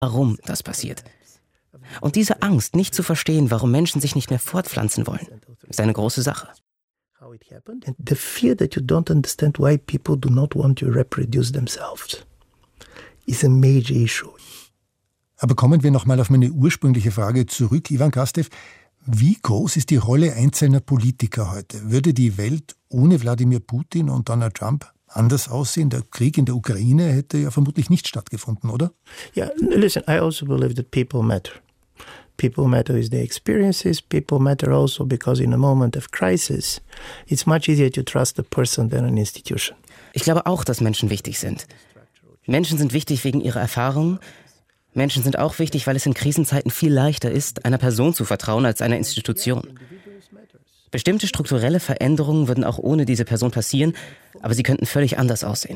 warum das passiert. Und diese Angst, nicht zu verstehen, warum Menschen sich nicht mehr fortpflanzen wollen, ist eine große Sache. The fear that you don't understand why people do not want to reproduce themselves is a major issue. Aber kommen wir nochmal auf meine ursprüngliche Frage zurück, Ivan Krastev. Wie groß ist die Rolle einzelner Politiker heute? Würde die Welt ohne Wladimir Putin und Donald Trump anders aussehen? Der Krieg in der Ukraine hätte ja vermutlich nicht stattgefunden, oder? Yeah, listen, I also believe that people matter. People matter with their experiences. People matter also because in a moment of crisis, it's much easier to trust a person than an institution. Ich glaube auch, dass Menschen wichtig sind. Menschen sind wichtig wegen ihrer Erfahrungen. Menschen sind auch wichtig, weil es in Krisenzeiten viel leichter ist, einer Person zu vertrauen als einer Institution. Bestimmte strukturelle Veränderungen würden auch ohne diese Person passieren, aber sie könnten völlig anders aussehen.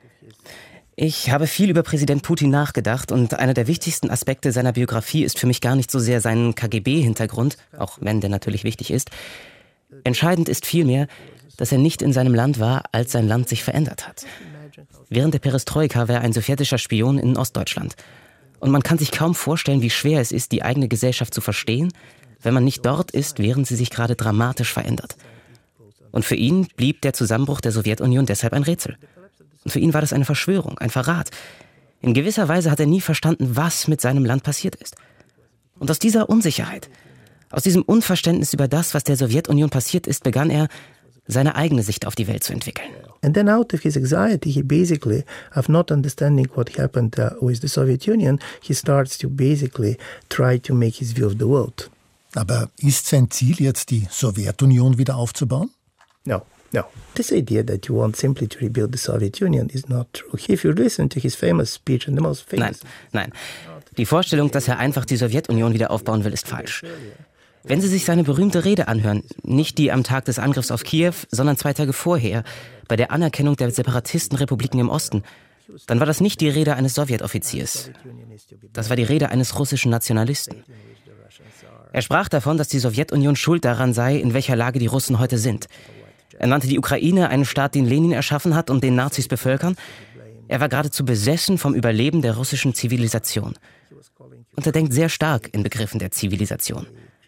Ich habe viel über Präsident Putin nachgedacht und einer der wichtigsten Aspekte seiner Biografie ist für mich gar nicht so sehr sein KGB-Hintergrund, auch wenn der natürlich wichtig ist. Entscheidend ist vielmehr, dass er nicht in seinem Land war, als sein Land sich verändert hat. Während der Perestroika war er ein sowjetischer Spion in Ostdeutschland. Und man kann sich kaum vorstellen, wie schwer es ist, die eigene Gesellschaft zu verstehen, wenn man nicht dort ist, während sie sich gerade dramatisch verändert. Und für ihn blieb der Zusammenbruch der Sowjetunion deshalb ein Rätsel. Und für ihn war das eine Verschwörung, ein Verrat. In gewisser Weise hat er nie verstanden, was mit seinem Land passiert ist. Und aus dieser Unsicherheit, aus diesem Unverständnis über das, was der Sowjetunion passiert ist, begann er, seine eigene Sicht auf die Welt zu entwickeln. And then out of his anxiety, he basically, of not understanding what happened with the Soviet Union, he starts to basically try to make his view of the world. Aber ist sein Ziel jetzt, die Sowjetunion wieder aufzubauen? No. This idea that you want simply to rebuild the Soviet Union is not true. If you listen to his famous speech and the most famous... Nein. Die Vorstellung, dass er einfach die Sowjetunion wieder aufbauen will, ist falsch. Wenn Sie sich seine berühmte Rede anhören, nicht die am Tag des Angriffs auf Kiew, sondern 2 Tage vorher, bei der Anerkennung der Separatistenrepubliken im Osten, dann war das nicht die Rede eines Sowjetoffiziers. Das war die Rede eines russischen Nationalisten. Er sprach davon, dass die Sowjetunion schuld daran sei, in welcher Lage die Russen heute sind. Er nannte die Ukraine einen Staat, den Lenin erschaffen hat und den Nazis bevölkern. Er war geradezu besessen vom Überleben der russischen Zivilisation. Und er denkt sehr stark in Begriffen der Zivilisation.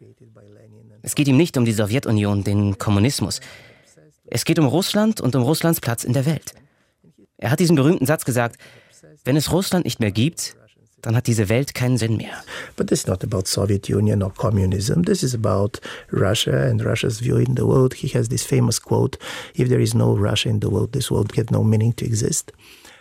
Es geht ihm nicht um die Sowjetunion, den Kommunismus. Es geht um Russland und um Russlands Platz in der Welt. Er hat diesen berühmten Satz gesagt: Wenn es Russland nicht mehr gibt, dann hat diese Welt keinen Sinn mehr. But this is not about Soviet Union or communism. This is about Russia and Russia's view in the world. He has this famous quote: "If there is no Russia in the world, this world has no meaning to exist."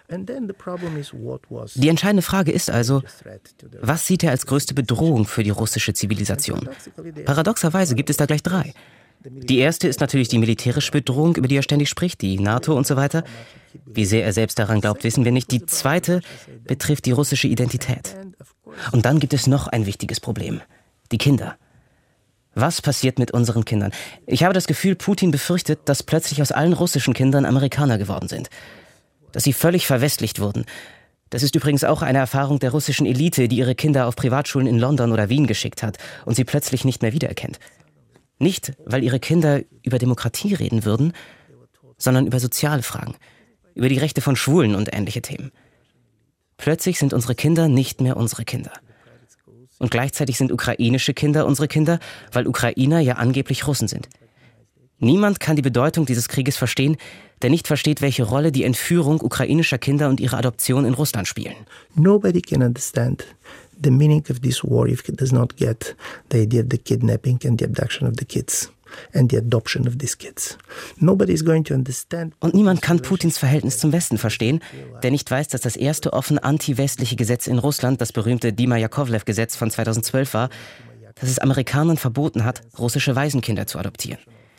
Die entscheidende Frage ist also, was sieht er als größte Bedrohung für die russische Zivilisation? Paradoxerweise gibt es da gleich 3. Die erste ist natürlich die militärische Bedrohung, über die er ständig spricht, die NATO und so weiter. Wie sehr er selbst daran glaubt, wissen wir nicht. Die zweite betrifft die russische Identität. Und dann gibt es noch ein wichtiges Problem: die Kinder. Was passiert mit unseren Kindern? Ich habe das Gefühl, Putin befürchtet, dass plötzlich aus allen russischen Kindern Amerikaner geworden sind. Dass sie völlig verwestlicht wurden. Das ist übrigens auch eine Erfahrung der russischen Elite, die ihre Kinder auf Privatschulen in London oder Wien geschickt hat und sie plötzlich nicht mehr wiedererkennt. Nicht, weil ihre Kinder über Demokratie reden würden, sondern über soziale Fragen, über die Rechte von Schwulen und ähnliche Themen. Plötzlich sind unsere Kinder nicht mehr unsere Kinder. Und gleichzeitig sind ukrainische Kinder unsere Kinder, weil Ukrainer ja angeblich Russen sind. Niemand kann die Bedeutung dieses Krieges verstehen, der nicht versteht, welche Rolle die Entführung ukrainischer Kinder und ihre Adoption in Russland spielen. Nobody can understand the meaning of this war if it does not get the idea of the kidnapping and the abduction of the kids and the adoption of these kids. Nobody is going to understand. Und niemand kann Putins Verhältnis zum Westen verstehen, der nicht weiß, dass das erste offen anti-westliche Gesetz in Russland, das berühmte Dima-Jakovlev-Gesetz von 2012 war, das es Amerikanern verboten hat, russische Waisenkinder zu adoptieren.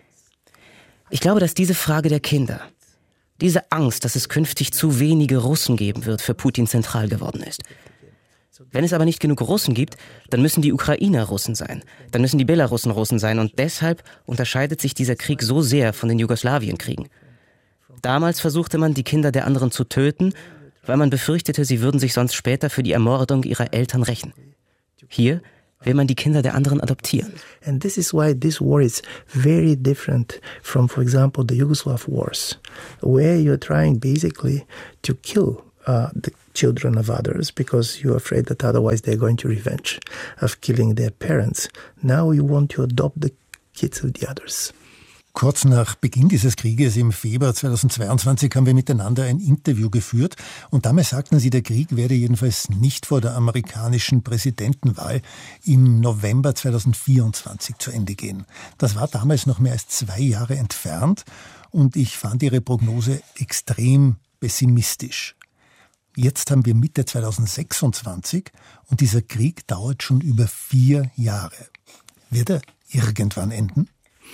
Ich glaube, dass diese Frage der Kinder, diese Angst, dass es künftig zu wenige Russen geben wird, für Putin zentral geworden ist. Wenn es aber nicht genug Russen gibt, dann müssen die Ukrainer Russen sein, dann müssen die Belarussen Russen sein und deshalb unterscheidet sich dieser Krieg so sehr von den Jugoslawienkriegen. Damals versuchte man, die Kinder der anderen zu töten, weil man befürchtete, sie würden sich sonst später für die Ermordung ihrer Eltern rächen. Hier will man die Kinder der anderen adoptieren. And this is why this war is very different from, for example, the Yugoslav wars, where you're trying basically to kill children of others because you're afraid that otherwise they're going to revenge of killing their parents. Now you want to adopt the kids of the others. Kurz nach Beginn dieses Krieges im Februar 2022 haben wir miteinander ein Interview geführt und damals sagten Sie, der Krieg werde jedenfalls nicht vor der amerikanischen Präsidentenwahl im November 2024 zu Ende gehen. Das war damals noch mehr als 2 Jahre entfernt und ich fand Ihre Prognose extrem pessimistisch. Jetzt haben wir Mitte 2026 und dieser Krieg dauert schon über 4 Jahre. Wird er irgendwann enden?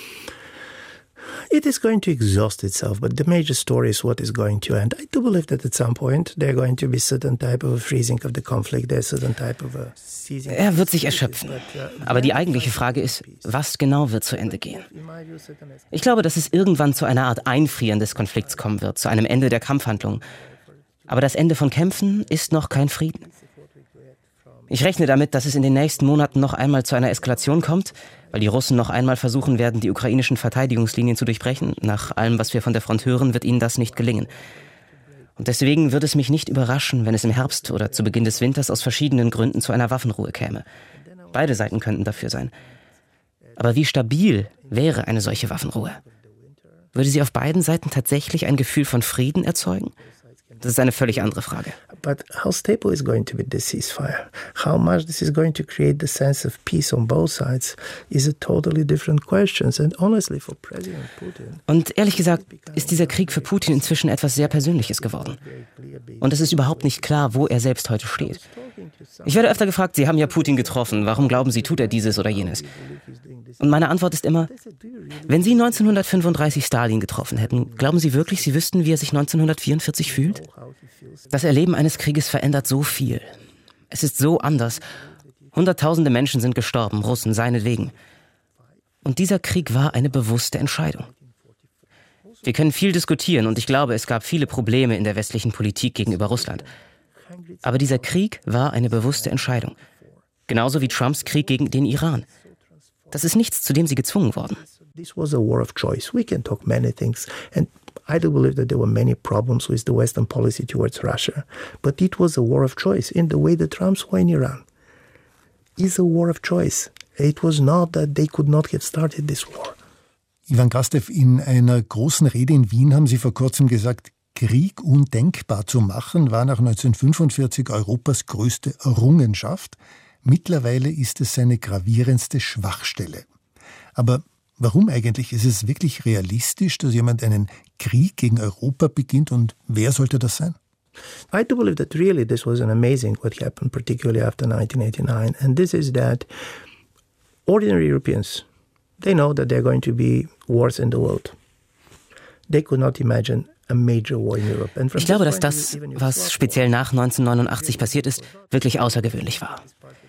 It is going to exhaust itself, but the major story is what is going to end. I do believe that at some point there are going to be certain type of a freezing of the conflict, there's certain type of a seizing. Er wird sich erschöpfen. Aber die eigentliche Frage ist, was genau wird zu Ende gehen? Ich glaube, dass es irgendwann zu einer Art Einfrieren des Konflikts kommen wird, zu einem Ende der Kampfhandlungen. Aber das Ende von Kämpfen ist noch kein Frieden. Ich rechne damit, dass es in den nächsten Monaten noch einmal zu einer Eskalation kommt, weil die Russen noch einmal versuchen werden, die ukrainischen Verteidigungslinien zu durchbrechen. Nach allem, was wir von der Front hören, wird ihnen das nicht gelingen. Und deswegen würde es mich nicht überraschen, wenn es im Herbst oder zu Beginn des Winters aus verschiedenen Gründen zu einer Waffenruhe käme. Beide Seiten könnten dafür sein. Aber wie stabil wäre eine solche Waffenruhe? Würde sie auf beiden Seiten tatsächlich ein Gefühl von Frieden erzeugen? Das ist eine völlig andere Frage. But how stable is going to be the ceasefire? How much this is going to create the sense of peace on both sides is a totally different question. And honestly, for President Putin. Und ehrlich gesagt ist dieser Krieg für Putin inzwischen etwas sehr Persönliches geworden. Und es ist überhaupt nicht klar, wo er selbst heute steht. Ich werde öfter gefragt, Sie haben ja Putin getroffen, warum glauben Sie, tut er dieses oder jenes? Und meine Antwort ist immer, wenn Sie 1935 Stalin getroffen hätten, glauben Sie wirklich, Sie wüssten, wie er sich 1944 fühlt? Das Erleben eines Krieges verändert so viel. Es ist so anders. Hunderttausende Menschen sind gestorben, Russen seinetwegen. Und dieser Krieg war eine bewusste Entscheidung. Wir können viel diskutieren und ich glaube, es gab viele Probleme in der westlichen Politik gegenüber Russland. Aber dieser Krieg war eine bewusste Entscheidung. Genauso wie Trumps Krieg gegen den Iran. Das ist nichts, zu dem sie gezwungen wurden. This was a war of choice. We can talk many things. And I do believe that there were many problems with the Western policy towards Russia. But it was a war of choice in the way the Trumps were in Iran. It's a war of choice. It was not that they could not have started this war. Ivan Krastev, in einer großen Rede in Wien haben Sie vor kurzem gesagt, Krieg undenkbar zu machen, war nach 1945 Europas größte Errungenschaft. Mittlerweile ist es seine gravierendste Schwachstelle. Aber warum eigentlich? Ist es wirklich realistisch, dass jemand einen Krieg gegen Europa beginnt und wer sollte das sein? I do believe that really this was an amazing what happened, particularly after 1989. And this is that ordinary Europeans, they know that there are going to be wars in the world. They could not imagine a major war in Europe. Ich glaube, dass das, was speziell nach 1989 passiert ist, wirklich außergewöhnlich war.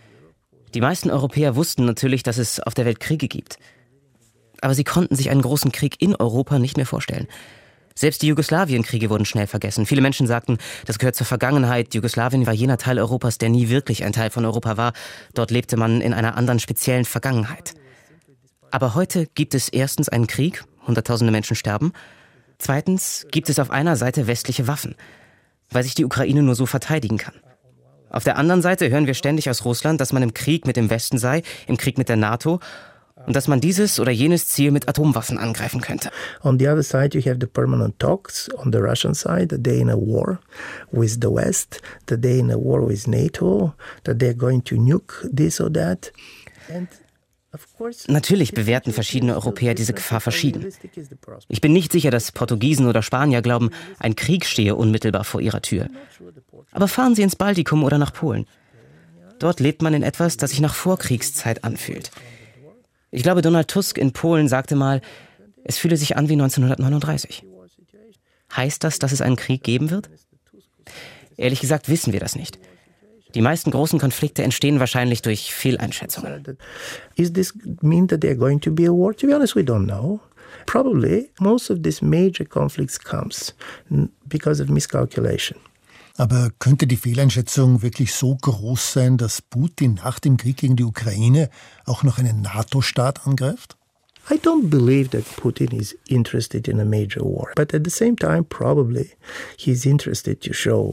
Die meisten Europäer wussten natürlich, dass es auf der Welt Kriege gibt. Aber sie konnten sich einen großen Krieg in Europa nicht mehr vorstellen. Selbst die Jugoslawienkriege wurden schnell vergessen. Viele Menschen sagten, das gehört zur Vergangenheit. Jugoslawien war jener Teil Europas, der nie wirklich ein Teil von Europa war. Dort lebte man in einer anderen speziellen Vergangenheit. Aber heute gibt es erstens einen Krieg, Hunderttausende Menschen sterben. Zweitens gibt es auf einer Seite westliche Waffen, weil sich die Ukraine nur so verteidigen kann. Auf der anderen Seite hören wir ständig aus Russland, dass man im Krieg mit dem Westen sei, im Krieg mit der NATO und dass man dieses oder jenes Ziel mit Atomwaffen angreifen könnte. On the other side, you have the permanent talks on the Russian side that they're in a war with the West, that they're in a war with NATO, that they're going to nuke this or that. And natürlich bewerten verschiedene Europäer diese Gefahr verschieden. Ich bin nicht sicher, dass Portugiesen oder Spanier glauben, ein Krieg stehe unmittelbar vor ihrer Tür. Aber fahren Sie ins Baltikum oder nach Polen. Dort lebt man in etwas, das sich nach Vorkriegszeit anfühlt. Ich glaube, Donald Tusk in Polen sagte mal, es fühle sich an wie 1939. Heißt das, dass es einen Krieg geben wird? Ehrlich gesagt wissen wir das nicht. Die meisten großen Konflikte entstehen wahrscheinlich durch Fehleinschätzungen. Is this mean that there are going to be a war? To be honest, we don't know. Probably most of these major conflicts comes because of miscalculation. Aber könnte die Fehleinschätzung wirklich so groß sein, dass Putin nach dem Krieg gegen die Ukraine auch noch einen NATO-Staat angreift? I don't believe that Putin is interested in a major war. But at the same time, probably he's interested to show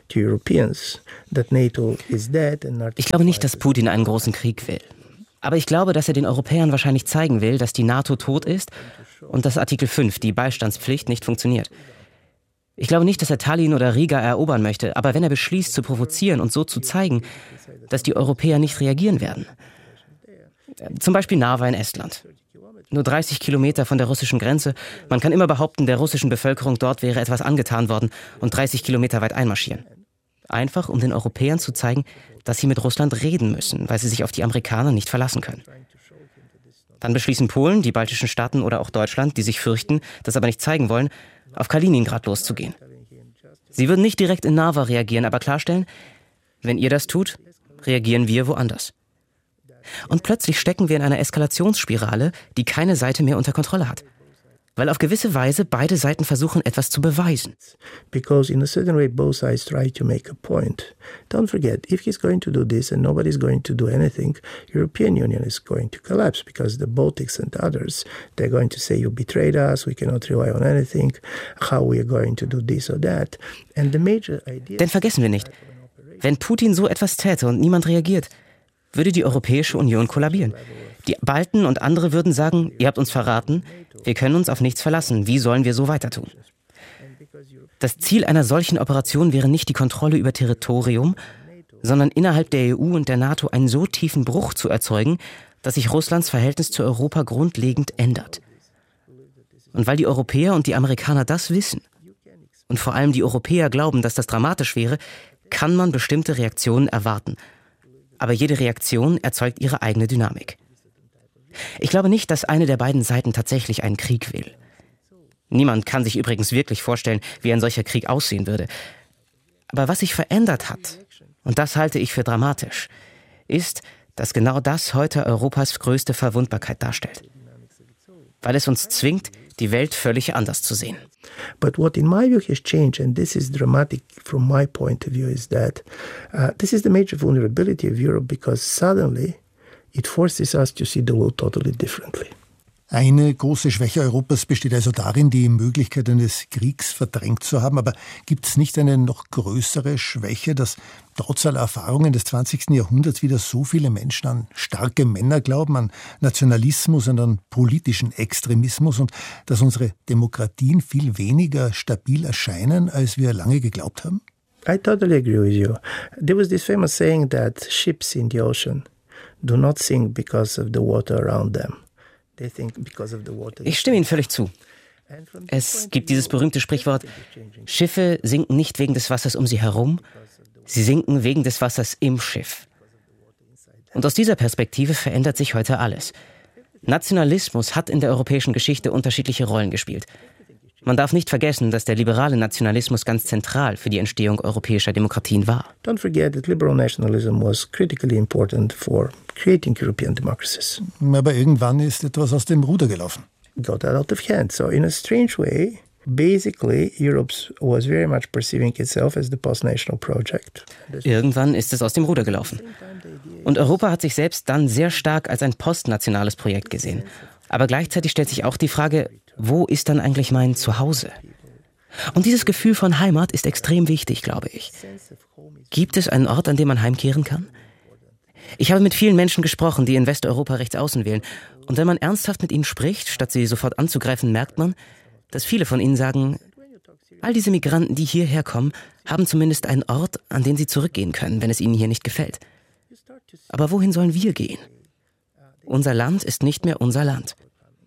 to Europeans that NATO is dead and Ich glaube nicht, dass Putin einen großen Krieg will. Aber ich glaube, dass er den Europäern wahrscheinlich zeigen will, dass die NATO tot ist und dass Artikel 5, die Beistandspflicht, nicht funktioniert. Ich glaube nicht, dass er Tallinn oder Riga erobern möchte, aber wenn er beschließt, zu provozieren und so zu zeigen, dass die Europäer nicht reagieren werden. Zum Beispiel Narva in Estland. Nur 30 Kilometer von der russischen Grenze. Man kann immer behaupten, der russischen Bevölkerung dort wäre etwas angetan worden und 30 Kilometer weit einmarschieren. Einfach, um den Europäern zu zeigen, dass sie mit Russland reden müssen, weil sie sich auf die Amerikaner nicht verlassen können. Dann beschließen Polen, die baltischen Staaten oder auch Deutschland, die sich fürchten, das aber nicht zeigen wollen, auf Kaliningrad loszugehen. Sie würden nicht direkt in Narva reagieren, aber klarstellen, wenn ihr das tut, reagieren wir woanders. Und plötzlich stecken wir in einer Eskalationsspirale, die keine Seite mehr unter Kontrolle hat. Weil auf gewisse Weise beide Seiten versuchen, etwas zu beweisen. Because in a certain way both sides try to make a point. Don't forget, if he's going to do this and nobody's going to do anything, European Union is going to collapse because the Baltics and others, they're going to say you betrayed us, we cannot rely on anything, how we are going to do this or that. And the major idea. Denn vergessen wir nicht, wenn Putin so etwas täte und niemand reagiert, würde die Europäische Union kollabieren. Die Balten und andere würden sagen, ihr habt uns verraten, wir können uns auf nichts verlassen, wie sollen wir so weiter tun? Das Ziel einer solchen Operation wäre nicht die Kontrolle über Territorium, sondern innerhalb der EU und der NATO einen so tiefen Bruch zu erzeugen, dass sich Russlands Verhältnis zu Europa grundlegend ändert. Und weil die Europäer und die Amerikaner das wissen und vor allem die Europäer glauben, dass das dramatisch wäre, kann man bestimmte Reaktionen erwarten. Aber jede Reaktion erzeugt ihre eigene Dynamik. Ich glaube nicht, dass eine der beiden Seiten tatsächlich einen Krieg will. Niemand kann sich übrigens wirklich vorstellen, wie ein solcher Krieg aussehen würde. Aber was sich verändert hat, und das halte ich für dramatisch, ist, dass genau das heute Europas größte Verwundbarkeit darstellt. Weil es uns zwingt, die Welt völlig anders zu sehen. But what in my view has changed, and this is dramatic from my point of view, is that this is the major vulnerability of Europe because suddenly it forces us to see the world totally differently. Eine große Schwäche Europas besteht also darin, die Möglichkeit eines Kriegs verdrängt zu haben. Aber gibt es nicht eine noch größere Schwäche, dass trotz aller Erfahrungen des 20. Jahrhunderts wieder so viele Menschen an starke Männer glauben, an Nationalismus und an politischen Extremismus und dass unsere Demokratien viel weniger stabil erscheinen, als wir lange geglaubt haben? I totally agree with you. There was this famous saying that ships in the ocean do not sink because of the water around them. Ich stimme Ihnen völlig zu. Es gibt dieses berühmte Sprichwort, Schiffe sinken nicht wegen des Wassers um sie herum, sie sinken wegen des Wassers im Schiff. Und aus dieser Perspektive verändert sich heute alles. Nationalismus hat in der europäischen Geschichte unterschiedliche Rollen gespielt. Man darf nicht vergessen, dass der liberale Nationalismus ganz zentral für die Entstehung europäischer Demokratien war. Don't forget that liberal nationalism was critically important for creating European democracies. Aber irgendwann ist etwas aus dem Ruder gelaufen. Got out of hand. So in a strange way, basically Europe was very much perceiving itself as the post-national project. Irgendwann ist es aus dem Ruder gelaufen. Und Europa hat sich selbst dann sehr stark als ein postnationales Projekt gesehen. Aber gleichzeitig stellt sich auch die Frage, wo ist dann eigentlich mein Zuhause? Und dieses Gefühl von Heimat ist extrem wichtig, glaube ich. Gibt es einen Ort, an dem man heimkehren kann? Ich habe mit vielen Menschen gesprochen, die in Westeuropa rechts außen wählen. Und wenn man ernsthaft mit ihnen spricht, statt sie sofort anzugreifen, merkt man, dass viele von ihnen sagen, all diese Migranten, die hierher kommen, haben zumindest einen Ort, an den sie zurückgehen können, wenn es ihnen hier nicht gefällt. Aber wohin sollen wir gehen? Unser Land ist nicht mehr unser Land.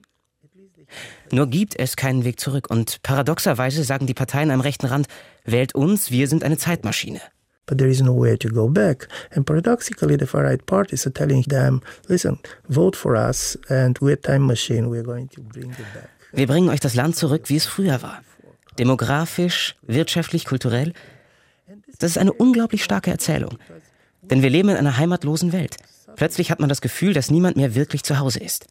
Nur gibt es keinen Weg zurück. Und paradoxerweise sagen die Parteien am rechten Rand, wählt uns, wir sind eine Zeitmaschine. But there is nowhere to go back. And paradoxically, the far-right parties are telling them, listen, vote for us and we're a time machine, we're going to bring it back. Wir bringen euch das Land zurück, wie es früher war. Demografisch, wirtschaftlich, kulturell. Das ist eine unglaublich starke Erzählung. Denn wir leben in einer heimatlosen Welt. Plötzlich hat man das Gefühl, dass niemand mehr wirklich zu Hause ist.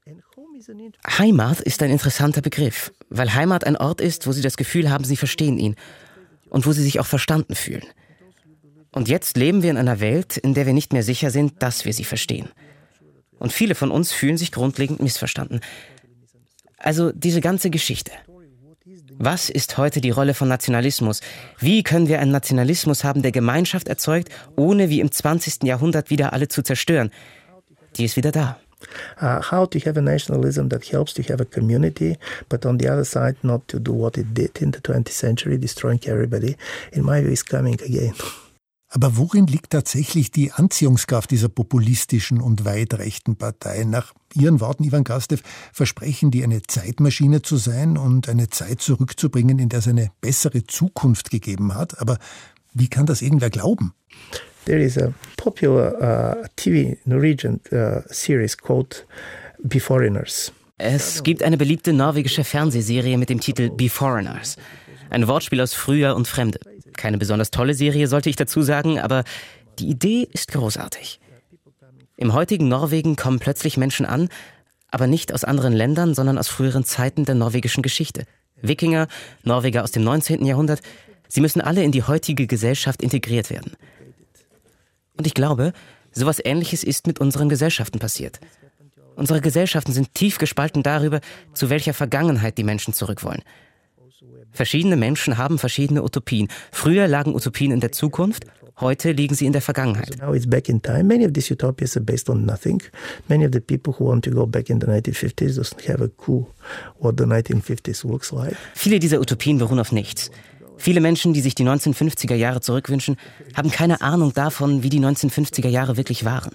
Heimat ist ein interessanter Begriff, weil Heimat ein Ort ist, wo Sie das Gefühl haben, Sie verstehen ihn und wo Sie sich auch verstanden fühlen. Und jetzt leben wir in einer Welt, in der wir nicht mehr sicher sind, dass wir sie verstehen. Und viele von uns fühlen sich grundlegend missverstanden. Also diese ganze Geschichte. Was ist heute die Rolle von Nationalismus? Wie können wir einen Nationalismus haben, der Gemeinschaft erzeugt, ohne wie im 20. Jahrhundert wieder alle zu zerstören? Die ist wieder da. How to have a nationalism that helps to have a community, but on the other side not to do what it did in the 20th century, destroying everybody, in my view is coming again. Aber worin liegt tatsächlich die Anziehungskraft dieser populistischen und weit rechten Partei? Nach Ihren Worten, Ivan Krastev, versprechen die eine Zeitmaschine zu sein und eine Zeit zurückzubringen, in der es eine bessere Zukunft gegeben hat. Aber wie kann das irgendwer glauben? There is a popular TV Norwegian series called Beforeigners. Es gibt eine beliebte norwegische Fernsehserie mit dem Titel Beforeigners. Ein Wortspiel aus Früher und Fremde. Keine besonders tolle Serie, sollte ich dazu sagen, aber die Idee ist großartig. Im heutigen Norwegen kommen plötzlich Menschen an, aber nicht aus anderen Ländern, sondern aus früheren Zeiten der norwegischen Geschichte. Wikinger, Norweger aus dem 19. Jahrhundert, sie müssen alle in die heutige Gesellschaft integriert werden. Und ich glaube, sowas Ähnliches ist mit unseren Gesellschaften passiert. Unsere Gesellschaften sind tief gespalten darüber, zu welcher Vergangenheit die Menschen zurück wollen. Verschiedene Menschen haben verschiedene Utopien. Früher lagen Utopien in der Zukunft, heute liegen sie in der Vergangenheit. Now it's back in time. Many of these utopias are based on nothing. Many of the people who want to go back in the 1950s doesn't have a clue what the 1950s looks like. Viele dieser Utopien beruhen auf nichts. Viele Menschen, die sich die 1950er Jahre zurückwünschen, haben keine Ahnung davon, wie die 1950er Jahre wirklich waren.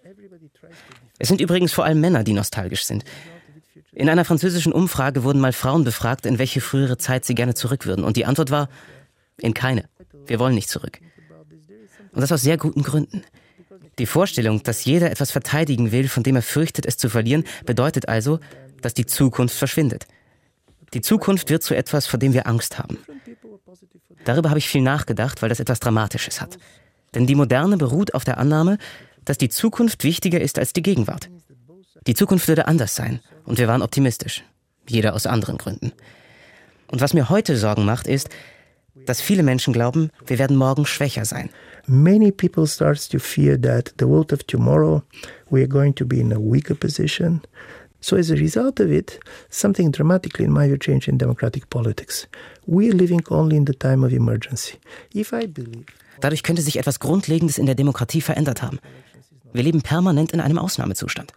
Es sind übrigens vor allem Männer, die nostalgisch sind. In einer französischen Umfrage wurden mal Frauen befragt, in welche frühere Zeit sie gerne zurück würden. Und die Antwort war, in keine. Wir wollen nicht zurück. Und das aus sehr guten Gründen. Die Vorstellung, dass jeder etwas verteidigen will, von dem er fürchtet, es zu verlieren, bedeutet also, dass die Zukunft verschwindet. Die Zukunft wird zu etwas, vor dem wir Angst haben. Darüber habe ich viel nachgedacht, weil das etwas Dramatisches hat. Denn die Moderne beruht auf der Annahme, dass die Zukunft wichtiger ist als die Gegenwart. Die Zukunft würde anders sein und wir waren optimistisch. Jeder aus anderen Gründen. Und was mir heute Sorgen macht, ist, dass viele Menschen glauben, wir werden morgen schwächer sein. Many people start to fear that the world of tomorrow we are going to be in a weaker position. So as a result of it, something dramatically, in my view, changed in democratic politics. We are living only in the time of emergency. Dadurch könnte sich etwas Grundlegendes in der Demokratie verändert haben. Wir leben permanent in einem Ausnahmezustand.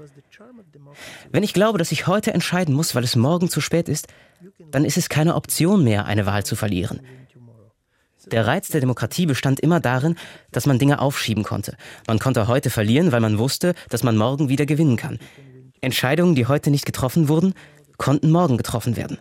Wenn ich glaube, dass ich heute entscheiden muss, weil es morgen zu spät ist, dann ist es keine Option mehr, eine Wahl zu verlieren. Der Reiz der Demokratie bestand immer darin, dass man Dinge aufschieben konnte. Man konnte heute verlieren, weil man wusste, dass man morgen wieder gewinnen kann. Entscheidungen, die heute nicht getroffen wurden, konnten morgen getroffen werden.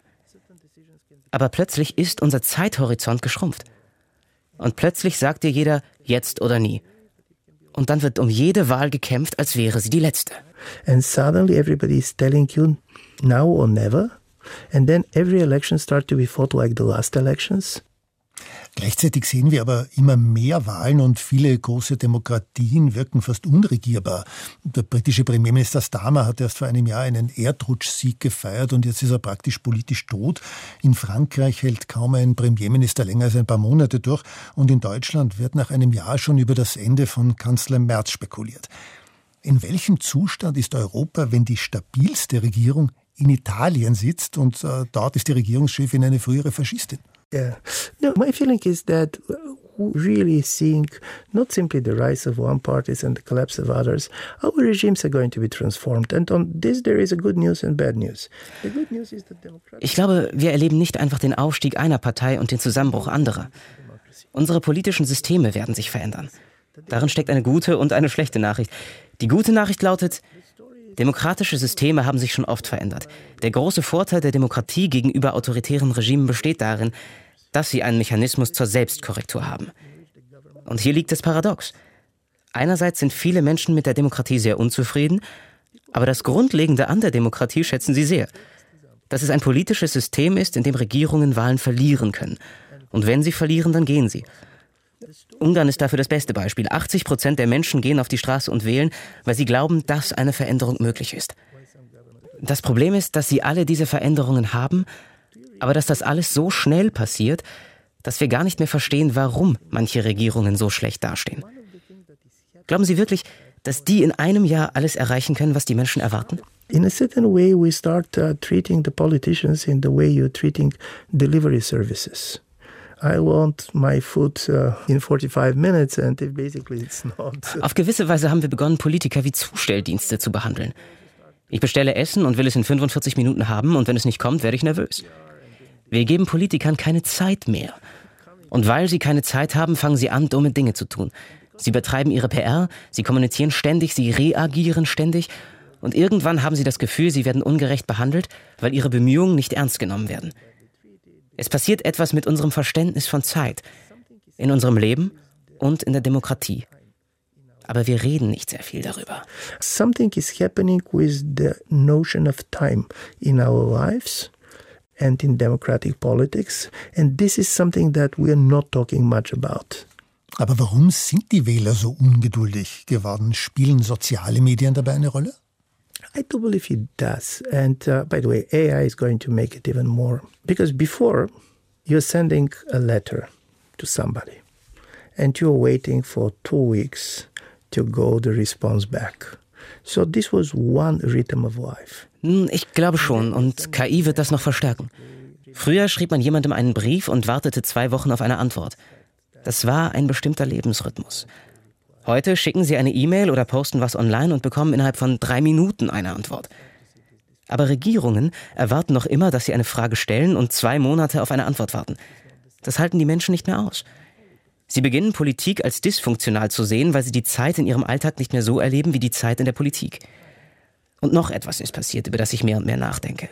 Aber plötzlich ist unser Zeithorizont geschrumpft. Und plötzlich sagt dir jeder, jetzt oder nie. Und dann wird um jede Wahl gekämpft, als wäre sie die letzte. And suddenly everybody is telling you now or never. And then every election starts to be fought like the last elections. Gleichzeitig sehen wir aber immer mehr Wahlen und viele große Demokratien wirken fast unregierbar. Der britische Premierminister Starmer hat erst vor einem Jahr einen Erdrutschsieg gefeiert und jetzt ist er praktisch politisch tot. In Frankreich hält kaum ein Premierminister länger als ein paar Monate durch und in Deutschland wird nach einem Jahr schon über das Ende von Kanzler Merz spekuliert. In welchem Zustand ist Europa, wenn die stabilste Regierung in Italien sitzt und dort ist die Regierungschefin eine frühere Faschistin? Yeah. No, my feeling is that we really seeing not simply the rise of one parties and the collapse of others. Our regimes are going to be transformed. And on this there is a good news and bad news. The good news is that democracy. Ich glaube, wir erleben nicht einfach den Aufstieg einer Partei und den Zusammenbruch anderer. Unsere politischen Systeme werden sich verändern. Darin steckt eine gute und eine schlechte Nachricht. Die gute Nachricht lautet, demokratische Systeme haben sich schon oft verändert. Der große Vorteil der Demokratie gegenüber autoritären Regimen besteht darin, dass sie einen Mechanismus zur Selbstkorrektur haben. Und hier liegt das Paradox. Einerseits sind viele Menschen mit der Demokratie sehr unzufrieden, aber das Grundlegende an der Demokratie schätzen sie sehr. Dass es ein politisches System ist, in dem Regierungen Wahlen verlieren können. Und wenn sie verlieren, dann gehen sie. Ungarn ist dafür das beste Beispiel. 80% der Menschen gehen auf die Straße und wählen, weil sie glauben, dass eine Veränderung möglich ist. Das Problem ist, dass sie alle diese Veränderungen haben, aber dass das alles so schnell passiert, dass wir gar nicht mehr verstehen, warum manche Regierungen so schlecht dastehen. Glauben Sie wirklich, dass die in einem Jahr alles erreichen können, was die Menschen erwarten? In a certain way, we start treating the politicians in the way you're treating delivery services. I want my food in 45 minutes and basically it's not. Auf gewisse Weise haben wir begonnen, Politiker wie Zustelldienste zu behandeln. Ich bestelle Essen und will es in 45 Minuten haben und wenn es nicht kommt, werde ich nervös. Wir geben Politikern keine Zeit mehr. Und weil sie keine Zeit haben, fangen sie an, dumme Dinge zu tun. Sie betreiben ihre PR, sie kommunizieren ständig, sie reagieren ständig und irgendwann haben sie das Gefühl, sie werden ungerecht behandelt, weil ihre Bemühungen nicht ernst genommen werden. Es passiert etwas mit unserem Verständnis von Zeit, in unserem Leben und in der Demokratie. Aber wir reden nicht sehr viel darüber. Something is happening with the notion of time in our lives and in democratic politics. And this is something that we are not talking much about. Aber warum sind die Wähler so ungeduldig geworden? Spielen soziale Medien dabei eine Rolle? I do believe it does. And by the way, AI is going to make it even more. Because before, you're sending a letter to somebody and you're waiting for 2 weeks to go the response back. So this was one rhythm of life. Ich glaube schon und KI wird das noch verstärken. Früher schrieb man jemandem einen Brief und wartete 2 Wochen auf eine Antwort. Das war ein bestimmter Lebensrhythmus. Heute schicken Sie eine E-Mail oder posten was online und bekommen innerhalb von 3 Minuten eine Antwort. Aber Regierungen erwarten noch immer, dass sie eine Frage stellen und 2 Monate auf eine Antwort warten. Das halten die Menschen nicht mehr aus. Sie beginnen Politik als dysfunktional zu sehen, weil sie die Zeit in ihrem Alltag nicht mehr so erleben wie die Zeit in der Politik. Und noch etwas ist passiert, über das ich mehr und mehr nachdenke.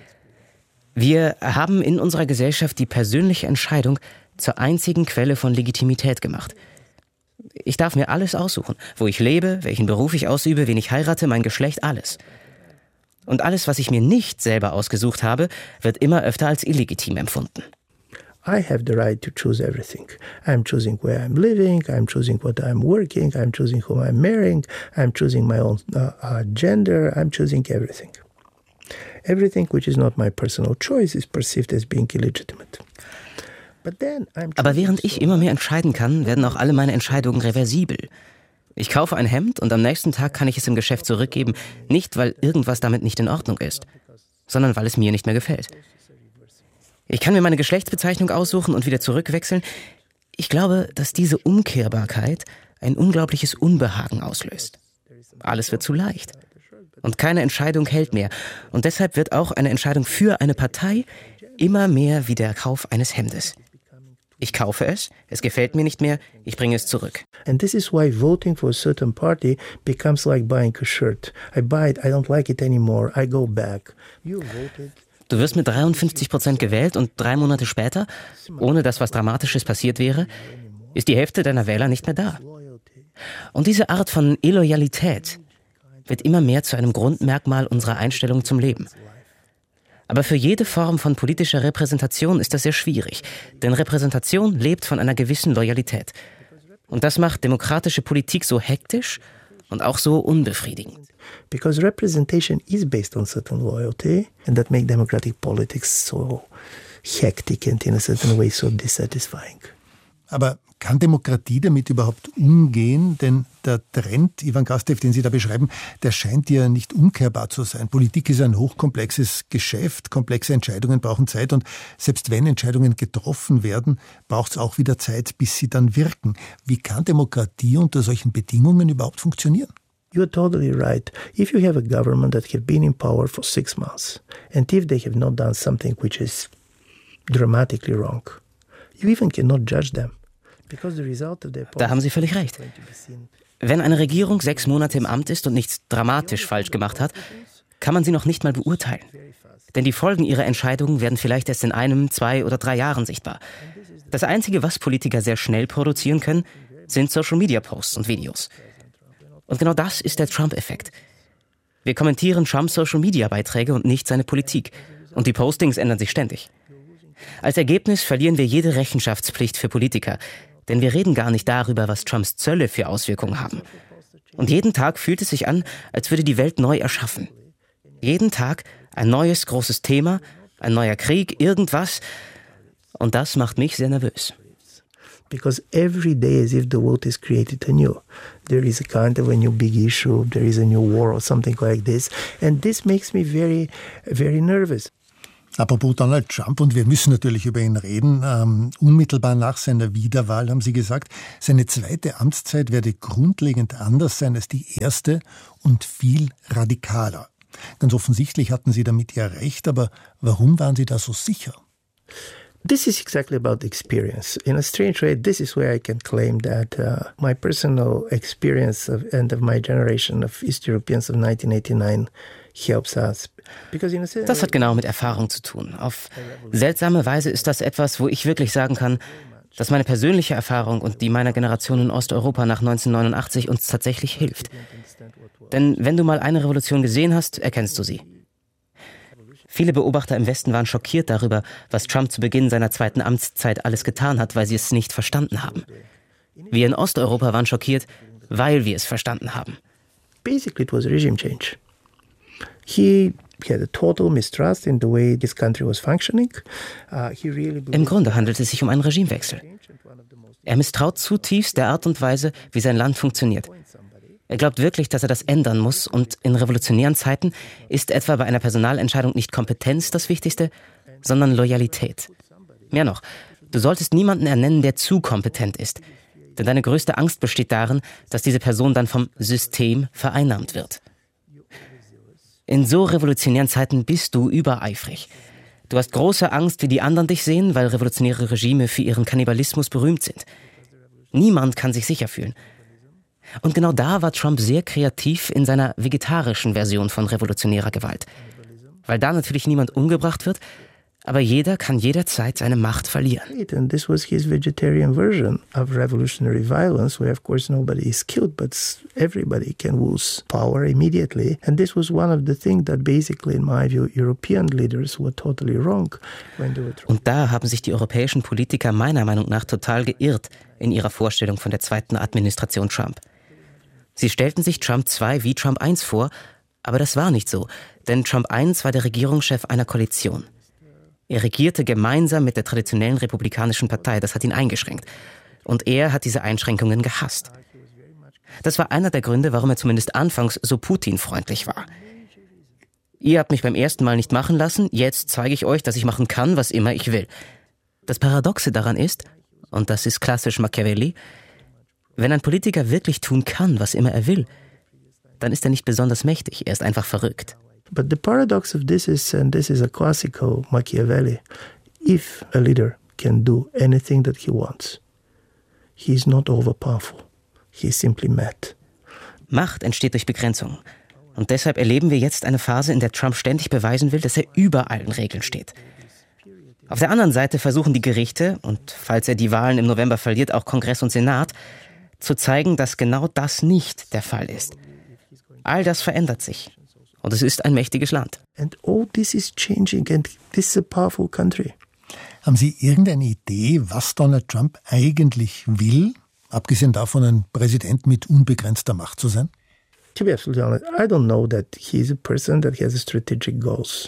Wir haben in unserer Gesellschaft die persönliche Entscheidung zur einzigen Quelle von Legitimität gemacht. Ich darf mir alles aussuchen, wo ich lebe, welchen Beruf ich ausübe, wen ich heirate, mein Geschlecht, alles. Und alles, was ich mir nicht selber ausgesucht habe, wird immer öfter als illegitim empfunden. I have the right to choose everything. I'm choosing where I'm living, I'm choosing what I'm working, I'm choosing whom I'm marrying, I'm choosing my own gender, I'm choosing everything. Everything which is not my personal choice is perceived as being illegitimate. Aber während ich immer mehr entscheiden kann, werden auch alle meine Entscheidungen reversibel. Ich kaufe ein Hemd und am nächsten Tag kann ich es im Geschäft zurückgeben, nicht weil irgendwas damit nicht in Ordnung ist, sondern weil es mir nicht mehr gefällt. Ich kann mir meine Geschlechtsbezeichnung aussuchen und wieder zurückwechseln. Ich glaube, dass diese Umkehrbarkeit ein unglaubliches Unbehagen auslöst. Alles wird zu leicht. Und keine Entscheidung hält mehr. Und deshalb wird auch eine Entscheidung für eine Partei immer mehr wie der Kauf eines Hemdes. Ich kaufe es, es gefällt mir nicht mehr, ich bringe es zurück. And this is why voting for a certain party becomes like buying a shirt. I buy it, I don't like it anymore, I go back. You voted. Du wirst mit 53% gewählt und 3 Monate später, ohne dass was Dramatisches passiert wäre, ist die Hälfte deiner Wähler nicht mehr da. Und diese Art von Illoyalität wird immer mehr zu einem Grundmerkmal unserer Einstellung zum Leben. Aber für jede Form von politischer Repräsentation ist das sehr schwierig, denn Repräsentation lebt von einer gewissen Loyalität. Und das macht demokratische Politik so hektisch und auch so unbefriedigend. Because representation is based on certain loyalty, and that make democratic politics so hectic and in a certain way so dissatisfying. Aber kann Demokratie damit überhaupt umgehen? Denn der Trend, Ivan Krastev, den Sie da beschreiben, der scheint ja nicht umkehrbar zu sein. Politik ist ein hochkomplexes Geschäft, komplexe Entscheidungen brauchen Zeit und selbst wenn Entscheidungen getroffen werden, braucht es auch wieder Zeit, bis sie dann wirken. Wie kann Demokratie unter solchen Bedingungen überhaupt funktionieren? You're totally right. If you have a government that have been in power for 6 months, and if they have not done something which is dramatically wrong, you even cannot judge them. Da haben Sie völlig recht. Wenn eine Regierung 6 Monate im Amt ist und nichts dramatisch falsch gemacht hat, kann man sie noch nicht mal beurteilen. Denn die Folgen ihrer Entscheidungen werden vielleicht erst in 1, 2 oder 3 Jahren sichtbar. Das Einzige, was Politiker sehr schnell produzieren können, sind Social-Media-Posts und Videos. Und genau das ist der Trump-Effekt. Wir kommentieren Trumps Social-Media-Beiträge und nicht seine Politik. Und die Postings ändern sich ständig. Als Ergebnis verlieren wir jede Rechenschaftspflicht für Politiker. Denn wir reden gar nicht darüber, was Trumps Zölle für Auswirkungen haben. Und jeden Tag fühlt es sich an, als würde die Welt neu erschaffen. Jeden Tag ein neues großes Thema, ein neuer Krieg, irgendwas. Und das macht mich sehr nervös. because every day as if the world is created anew. There is a kind of a new big issue, there is a new war or something like this. And this makes me very, very nervous. Apropos Donald Trump, und wir müssen natürlich über ihn reden, unmittelbar nach seiner Wiederwahl haben Sie gesagt, seine zweite Amtszeit werde grundlegend anders sein als die erste und viel radikaler. Ganz offensichtlich hatten Sie damit ja recht, aber warum waren Sie da so sicher? This is exactly about experience. In a strange way, this is where I can claim that my personal experience of my generation of East Europeans of 1989 helps us. Das hat genau mit Erfahrung zu tun. Auf seltsame Weise ist das etwas, wo ich wirklich sagen kann, dass meine persönliche Erfahrung und die meiner Generation in Osteuropa nach 1989 uns tatsächlich hilft. Denn wenn du mal eine Revolution gesehen hast, erkennst du sie. Viele Beobachter im Westen waren schockiert darüber, was Trump zu Beginn seiner zweiten Amtszeit alles getan hat, weil sie es nicht verstanden haben. Wir in Osteuropa waren schockiert, weil wir es verstanden haben. Basically it was a regime change. He had a total mistrust in the way this country was functioning. Im Grunde handelt es sich um einen Regimewechsel. Er misstraut zutiefst der Art und Weise, wie sein Land funktioniert. Er glaubt wirklich, dass er das ändern muss, und in revolutionären Zeiten ist etwa bei einer Personalentscheidung nicht Kompetenz das Wichtigste, sondern Loyalität. Mehr noch, du solltest niemanden ernennen, der zu kompetent ist. Denn deine größte Angst besteht darin, dass diese Person dann vom System vereinnahmt wird. In so revolutionären Zeiten bist du übereifrig. Du hast große Angst, wie die anderen dich sehen, weil revolutionäre Regime für ihren Kannibalismus berühmt sind. Niemand kann sich sicher fühlen. Und genau da war Trump sehr kreativ in seiner vegetarischen Version von revolutionärer Gewalt. Weil da natürlich niemand umgebracht wird, aber jeder kann jederzeit seine Macht verlieren. And this was his vegetarian version of revolutionary violence, where of course nobody is killed, but everybody can lose power immediately. And this was one of the things that basically, in my view, European leaders were totally wrong when they were trying. Und da haben sich die europäischen Politiker meiner Meinung nach total geirrt in ihrer Vorstellung von der zweiten Administration Trump. Sie stellten sich Trump 2 wie Trump 1 vor, aber das war nicht so, denn Trump 1 war der Regierungschef einer Koalition. Er regierte gemeinsam mit der traditionellen Republikanischen Partei, das hat ihn eingeschränkt. Und er hat diese Einschränkungen gehasst. Das war einer der Gründe, warum er zumindest anfangs so Putin-freundlich war. Ihr habt mich beim ersten Mal nicht machen lassen, jetzt zeige ich euch, dass ich machen kann, was immer ich will. Das Paradoxe daran ist, und das ist klassisch Machiavelli, wenn ein Politiker wirklich tun kann, was immer er will, dann ist er nicht besonders mächtig, er ist einfach verrückt. But the paradox of this is, and this is a classical Machiavelli, if a leader can do anything that he wants, he is not overpowerful, he is simply mad. Macht entsteht durch Begrenzung. Und deshalb erleben wir jetzt eine Phase, in der Trump ständig beweisen will, dass er über allen Regeln steht. Auf der anderen Seite versuchen die Gerichte, und falls er die Wahlen im November verliert, auch Kongress und Senat, zu zeigen, dass genau das nicht der Fall ist. All das verändert sich. Und es ist ein mächtiges Land. And all this is changing, and this is a powerful country. Haben Sie irgendeine Idee, was Donald Trump eigentlich will, abgesehen davon, ein Präsident mit unbegrenzter Macht zu sein? To be absolutely honest, I don't know that he's a person that has strategic goals.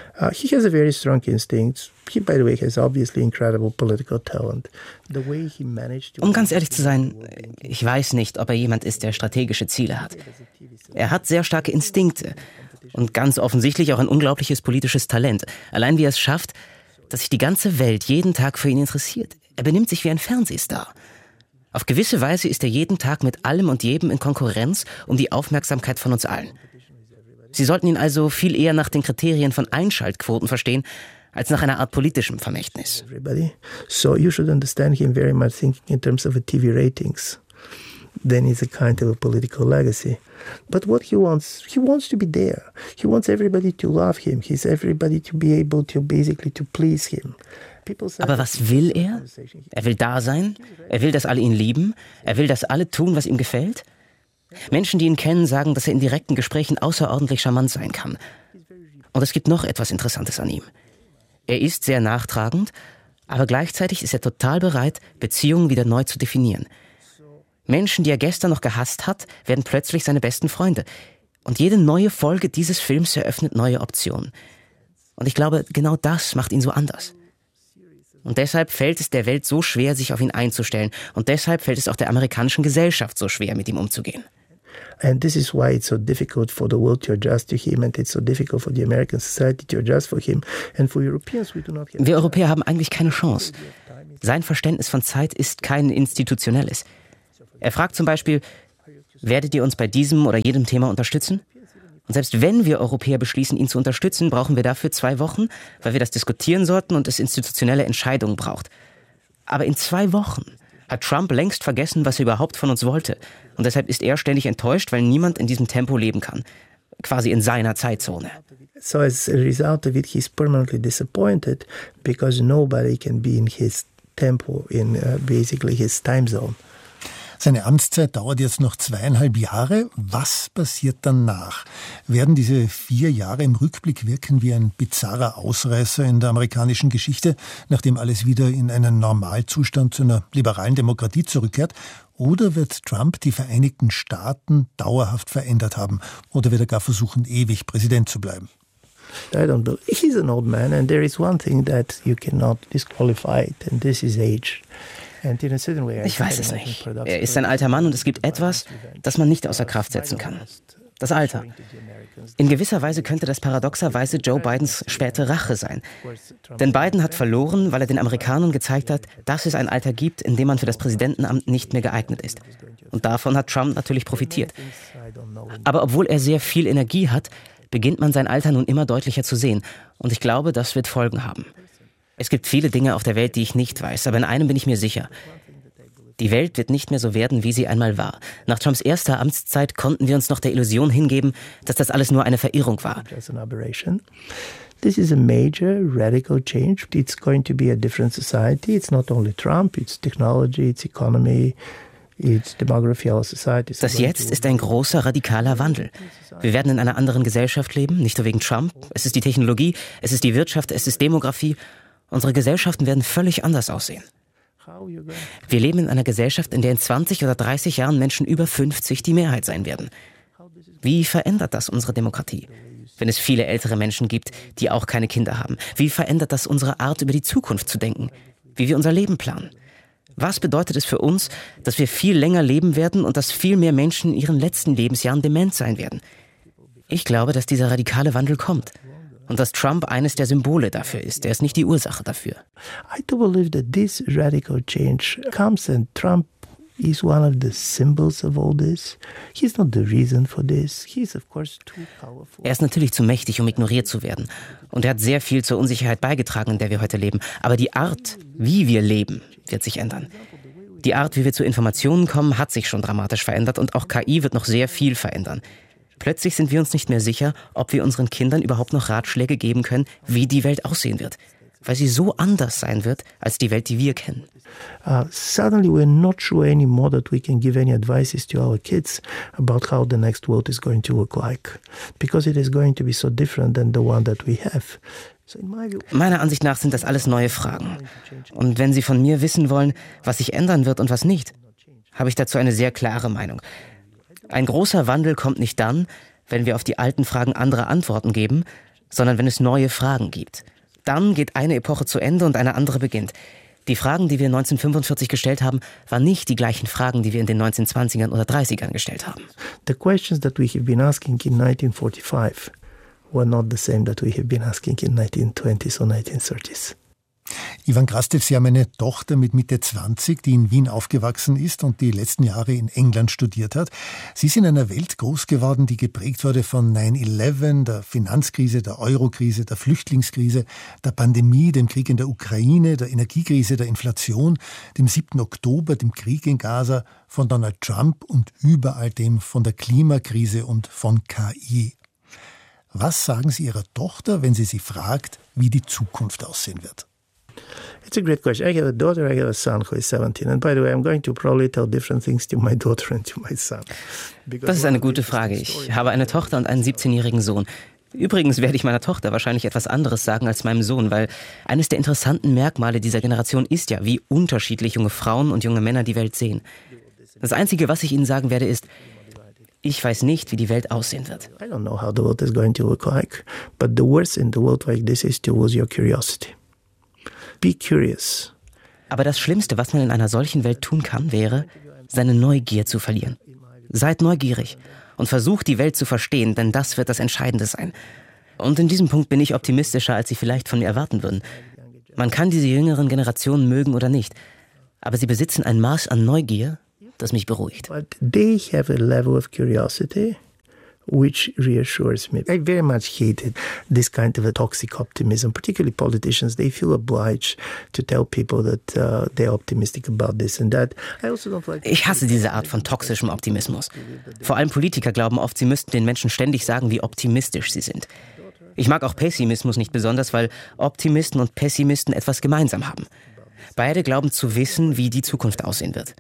He has a very strong instinct. He, by the way, has obviously incredible political talent. The way he managed to... Um ganz ehrlich zu sein, ich weiß nicht, ob er jemand ist, der strategische Ziele hat. Er hat sehr starke Instinkte und ganz offensichtlich auch ein unglaubliches politisches Talent. Allein wie er es schafft, dass sich die ganze Welt jeden Tag für ihn interessiert. Er benimmt sich wie ein Fernsehstar. Auf gewisse Weise ist er jeden Tag mit allem und jedem in Konkurrenz um die Aufmerksamkeit von uns allen. Sie sollten ihn also viel eher nach den Kriterien von Einschaltquoten verstehen, als nach einer Art politischem Vermächtnis. So you should understand him very much thinking in terms of TV ratings. Then it's a kind of a political legacy. But what he wants to be there. He wants everybody to love him. He's everybody to be able to basically to please him. Aber was will er? Er will da sein. Er will, dass alle ihn lieben. Er will, dass alle tun, was ihm gefällt. Menschen, die ihn kennen, sagen, dass er in direkten Gesprächen außerordentlich charmant sein kann. Und es gibt noch etwas Interessantes an ihm. Er ist sehr nachtragend, aber gleichzeitig ist er total bereit, Beziehungen wieder neu zu definieren. Menschen, die er gestern noch gehasst hat, werden plötzlich seine besten Freunde. Und jede neue Folge dieses Films eröffnet neue Optionen. Und ich glaube, genau das macht ihn so anders. Und deshalb fällt es der Welt so schwer, sich auf ihn einzustellen. Und deshalb fällt es auch der amerikanischen Gesellschaft so schwer, mit ihm umzugehen. And this is why it's so difficult for the world to adjust to him, and it's so difficult for the American society to adjust for him. And for Europeans, we do not have. Wir Europäer haben eigentlich keine Chance. Sein Verständnis von Zeit ist kein institutionelles. Er fragt zum Beispiel, werdet ihr uns bei diesem oder jedem Thema unterstützen? Und selbst wenn wir Europäer beschließen, ihn zu unterstützen, brauchen wir dafür 2 Wochen, weil wir das diskutieren sollten und es institutionelle Entscheidungen braucht. Aber in 2 Wochen hat Trump längst vergessen, was er überhaupt von uns wollte. Und deshalb ist er ständig enttäuscht, weil niemand in diesem Tempo leben kann. Quasi in seiner Zeitzone. So as a result of it, he's permanently disappointed because nobody can be in his tempo, in basically his time zone. Seine Amtszeit dauert jetzt noch 2,5 Jahre. Was passiert danach? Werden diese 4 Jahre im Rückblick wirken wie ein bizarrer Ausreißer in der amerikanischen Geschichte, nachdem alles wieder in einen Normalzustand zu einer liberalen Demokratie zurückkehrt? Oder wird Trump die Vereinigten Staaten dauerhaft verändert haben? Oder wird er gar versuchen, ewig Präsident zu bleiben? I don't believe. He's an old man, and there is one thing that you cannot disqualify it, and this is age. Ich weiß es nicht. Er ist ein alter Mann und es gibt etwas, das man nicht außer Kraft setzen kann. Das Alter. In gewisser Weise könnte das paradoxerweise Joe Bidens späte Rache sein. Denn Biden hat verloren, weil er den Amerikanern gezeigt hat, dass es ein Alter gibt, in dem man für das Präsidentenamt nicht mehr geeignet ist. Und davon hat Trump natürlich profitiert. Aber obwohl er sehr viel Energie hat, beginnt man sein Alter nun immer deutlicher zu sehen. Und ich glaube, das wird Folgen haben. Es gibt viele Dinge auf der Welt, die ich nicht weiß, aber in einem bin ich mir sicher. Die Welt wird nicht mehr so werden, wie sie einmal war. Nach Trumps erster Amtszeit konnten wir uns noch der Illusion hingeben, dass das alles nur eine Verirrung war. This is a major radical change. It's going to be a different society. It's not only Trump, it's technology, it's economy, it's demography, our society. Das Jetzt ist ein großer, radikaler Wandel. Wir werden in einer anderen Gesellschaft leben, nicht nur wegen Trump. Es ist die Technologie, es ist die Wirtschaft, es ist Demografie. Unsere Gesellschaften werden völlig anders aussehen. Wir leben in einer Gesellschaft, in der in 20 oder 30 Jahren Menschen über 50 die Mehrheit sein werden. Wie verändert das unsere Demokratie, wenn es viele ältere Menschen gibt, die auch keine Kinder haben? Wie verändert das unsere Art, über die Zukunft zu denken, wie wir unser Leben planen? Was bedeutet es für uns, dass wir viel länger leben werden und dass viel mehr Menschen in ihren letzten Lebensjahren dement sein werden? Ich glaube, dass dieser radikale Wandel kommt. Und dass Trump eines der Symbole dafür ist. Er ist nicht die Ursache dafür. I do believe that this radical change comes and Trump is one of the symbols of all this. He's not the reason for this. He's of course too powerful. Er ist natürlich zu mächtig, um ignoriert zu werden. Und er hat sehr viel zur Unsicherheit beigetragen, in der wir heute leben. Aber die Art, wie wir leben, wird sich ändern. Die Art, wie wir zu Informationen kommen, hat sich schon dramatisch verändert und auch KI wird noch sehr viel verändern. Plötzlich sind wir uns nicht mehr sicher, ob wir unseren Kindern überhaupt noch Ratschläge geben können, wie die Welt aussehen wird. Weil sie so anders sein wird, als die Welt, die wir kennen. Suddenly we're not sure anymore that we can give any advices to our kids about how the next world is going to look like. Because it is going to be so different than the one that we have. Meiner Ansicht nach sind das alles neue Fragen. Und wenn Sie von mir wissen wollen, was sich ändern wird und was nicht, habe ich dazu eine sehr klare Meinung. Ein großer Wandel kommt nicht dann, wenn wir auf die alten Fragen andere Antworten geben, sondern wenn es neue Fragen gibt. Dann geht eine Epoche zu Ende und eine andere beginnt. Die Fragen, die wir 1945 gestellt haben, waren nicht die gleichen Fragen, die wir in den 1920ern oder 30ern gestellt haben. The questions that we have been asking in 1945 were not the same that we have been asking in 1920s or 1930s. Ivan Krastev, Sie haben eine Tochter mit Mitte 20, die in Wien aufgewachsen ist und die letzten Jahre in England studiert hat. Sie sind in einer Welt groß geworden, die geprägt wurde von 9/11, der Finanzkrise, der Eurokrise, der Flüchtlingskrise, der Pandemie, dem Krieg in der Ukraine, der Energiekrise, der Inflation, dem 7. Oktober, dem Krieg in Gaza, von Donald Trump und über all dem von der Klimakrise und von KI. Was sagen Sie Ihrer Tochter, wenn sie fragt, wie die Zukunft aussehen wird? It's a great question. I have a daughter, I have a son who is 17. And by the way, I'm going to probably tell different things to my daughter and to my son. Das ist eine gute Frage. Ich habe eine Tochter und einen 17-jährigen Sohn. Übrigens werde ich meiner Tochter wahrscheinlich etwas anderes sagen als meinem Sohn, weil eines der interessanten Merkmale dieser Generation ist ja, wie unterschiedlich junge Frauen und junge Männer die Welt sehen. Das Einzige, was ich ihnen sagen werde, ist, ich weiß nicht, wie die Welt aussehen wird. I don't know how the world is going to look like, but the worst in the world like this is to lose your curiosity. Be curious. Aber das Schlimmste, was man in einer solchen Welt tun kann, wäre, seine Neugier zu verlieren. Seid neugierig und versucht, die Welt zu verstehen, denn das wird das Entscheidende sein. Und in diesem Punkt bin ich optimistischer, als Sie vielleicht von mir erwarten würden. Man kann diese jüngeren Generationen mögen oder nicht, aber sie besitzen ein Maß an Neugier, das mich beruhigt. But they have a level of curiosity which reassures me. I very much hated this kind of a toxic optimism, particularly politicians. They feel obliged to tell people that they're optimistic about this and that. I also don't like. Ich hasse diese Art von toxischem Optimismus. Vor allem Politiker glauben oft, sie müssten den Menschen ständig sagen, wie optimistisch sie sind. Ich mag auch Pessimismus nicht besonders, weil Optimisten und Pessimisten etwas gemeinsam haben. Beide glauben zu wissen, wie die Zukunft aussehen wird.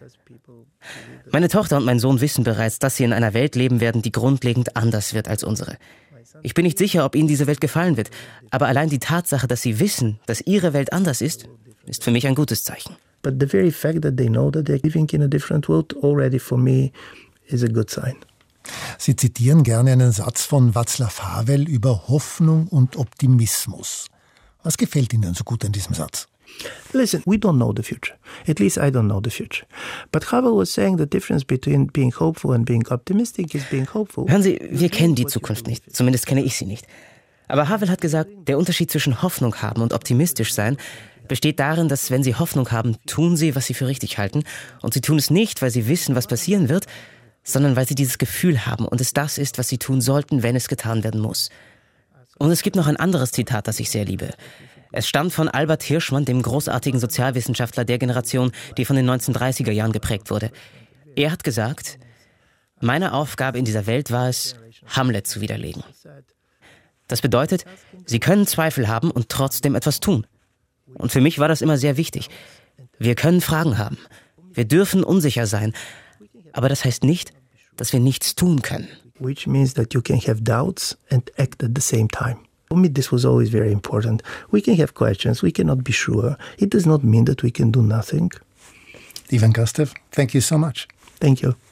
Meine Tochter und mein Sohn wissen bereits, dass sie in einer Welt leben werden, die grundlegend anders wird als unsere. Ich bin nicht sicher, ob ihnen diese Welt gefallen wird, aber allein die Tatsache, dass sie wissen, dass ihre Welt anders ist für mich ein gutes Zeichen. But the very fact that they know that they're living in a different world already for me is a good sign. Sie zitieren gerne einen Satz von Václav Havel über Hoffnung und Optimismus. Was gefällt Ihnen so gut an diesem Satz? Listen, we don't know the future. At least I don't know the future. But Havel was saying the difference between being hopeful and being optimistic is being hopeful. Hören Sie, wir kennen die Zukunft nicht. Zumindest kenne ich sie nicht. Aber Havel hat gesagt, der Unterschied zwischen Hoffnung haben und optimistisch sein besteht darin, dass wenn Sie Hoffnung haben, tun Sie, was Sie für richtig halten. Und Sie tun es nicht, weil Sie wissen, was passieren wird, sondern weil Sie dieses Gefühl haben und es das ist, was Sie tun sollten, wenn es getan werden muss. Und es gibt noch ein anderes Zitat, das ich sehr liebe. Es stammt von Albert Hirschman, dem großartigen Sozialwissenschaftler der Generation, die von den 1930er Jahren geprägt wurde. Er hat gesagt, meine Aufgabe in dieser Welt war es, Hamlet zu widerlegen. Das bedeutet, Sie können Zweifel haben und trotzdem etwas tun. Und für mich war das immer sehr wichtig. Wir können Fragen haben. Wir dürfen unsicher sein. Aber das heißt nicht, dass wir nichts tun können. Which means that you can have doubts and act at the same time. For me, this was always very important. We can have questions, we cannot be sure. It does not mean that we can do nothing. Ivan Krastev, thank you so much. Thank you.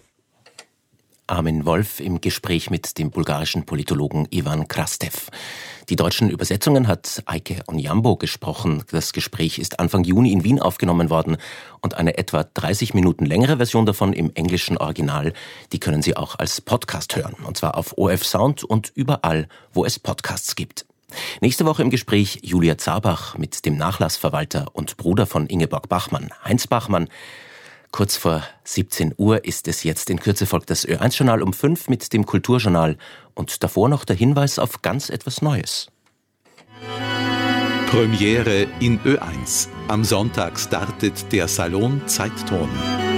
Armin Wolf im Gespräch mit dem bulgarischen Politologen Ivan Krastev. Die deutschen Übersetzungen hat Eike Onyambo gesprochen. Das Gespräch ist Anfang Juni in Wien aufgenommen worden und eine etwa 30 Minuten längere Version davon im englischen Original, die können Sie auch als Podcast hören, und zwar auf ORF Sound und überall, wo es Podcasts gibt. Nächste Woche im Gespräch Julia Zarbach mit dem Nachlassverwalter und Bruder von Ingeborg Bachmann, Heinz Bachmann. Kurz vor 17 Uhr ist es jetzt. In Kürze folgt das Ö1-Journal um 5 mit dem Kulturjournal und davor noch der Hinweis auf ganz etwas Neues. Premiere in Ö1. Am Sonntag startet der Salon Zeitton.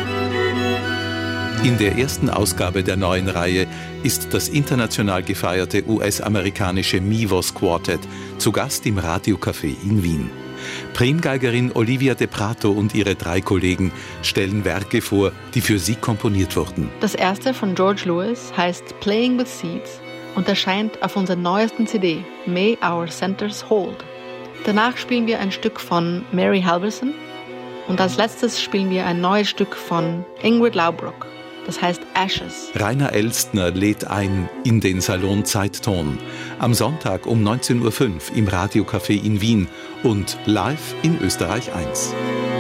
In der ersten Ausgabe der neuen Reihe ist das international gefeierte US-amerikanische Mivos Quartet zu Gast im Radiocafé in Wien. Primgeigerin Olivia De Prato und ihre 3 Kollegen stellen Werke vor, die für sie komponiert wurden. Das erste von George Lewis heißt Playing with Seeds und erscheint auf unserer neuesten CD, May Our Centers Hold. Danach spielen wir ein Stück von Mary Halverson und als letztes spielen wir ein neues Stück von Ingrid Laubrock. Das heißt Ashes. Rainer Elstner lädt ein in den Salon Zeitton. Am Sonntag um 19.05 Uhr im Radiocafé in Wien und live in Österreich 1.